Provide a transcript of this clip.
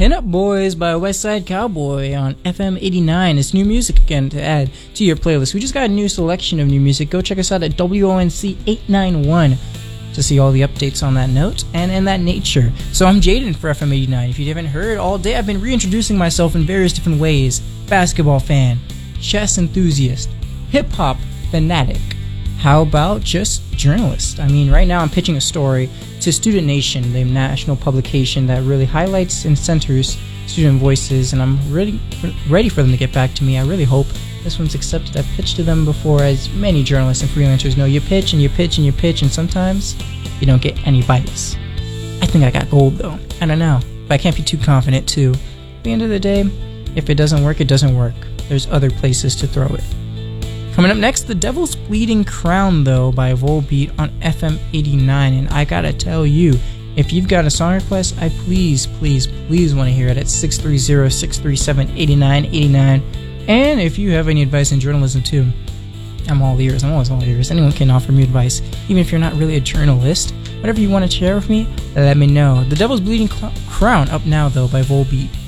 Pin Up Boys by Westside Cowboy on FM 89. It's new music again to add to your playlist. We just got a new selection of new music. Go check us out at WONC 891 to see all the updates on that note and in that nature. So I'm Jaden for FM 89. If you haven't heard all day, I've been reintroducing myself in various different ways. Basketball fan, chess enthusiast, hip-hop fanatic. How about just journalist? I mean, right now I'm pitching a story to Student Nation, the national publication that really highlights and centers student voices, and I'm really ready for them to get back to me. I really hope this one's accepted. I've pitched to them before, as many journalists and freelancers know. You pitch and you pitch and you pitch, and sometimes you don't get any bites. I think I got gold, though. I don't know. But I can't be too confident, too. At the end of the day, if it doesn't work, it doesn't work. There's other places to throw it. Coming up next, The Devil's Bleeding Crown, though, by Volbeat on FM 89. And I gotta tell you, if you've got a song request, I please want to hear it at 630-637-8989. And if you have any advice in journalism, too, I'm all ears. I'm always all ears. Anyone can offer me advice, even if you're not really a journalist. Whatever you want to share with me, let me know. The Devil's Bleeding Crown up now, though, by Volbeat.